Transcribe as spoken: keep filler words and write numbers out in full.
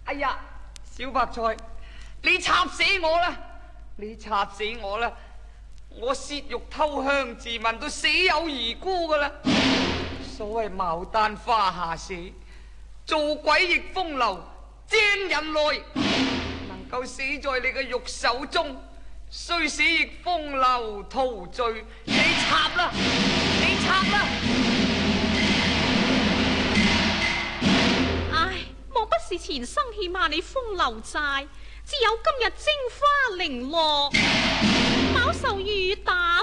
哎呀，小白菜，你插死我啦！你插死我啦！我竊玉偷香自問都死有餘辜噶啦。所謂牡丹花下死，做鬼亦風流，精人來能夠死在你嘅玉手中，雖死亦風流陶醉。你插啦！你插啦！ 唉，莫不是前生欠下你風流債，只有今日蒸花零落，飽受雨打。